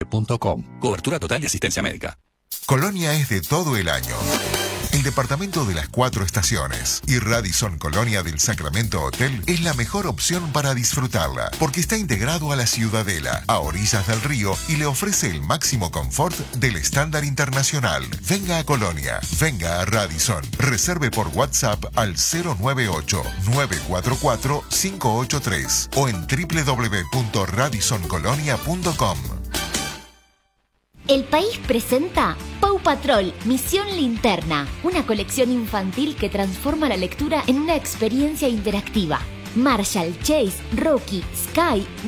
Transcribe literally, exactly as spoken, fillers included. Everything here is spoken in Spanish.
punto com. Cobertura total y asistencia médica. Colonia es de todo el año. El departamento de las cuatro estaciones y Radisson Colonia del Sacramento Hotel es la mejor opción para disfrutarla, porque está integrado a la Ciudadela, a orillas del río, y le ofrece el máximo confort del estándar internacional. Venga a Colonia, venga a Radisson. Reserve por WhatsApp al cero nueve ocho, nueve cuatro cuatro, cinco ocho tres o en doble u doble u doble u punto radisson colonia punto com. El País presenta Paw Patrol, Misión Linterna, una colección infantil que transforma la lectura en una experiencia interactiva. Marshall, Chase, Rocky, Sky,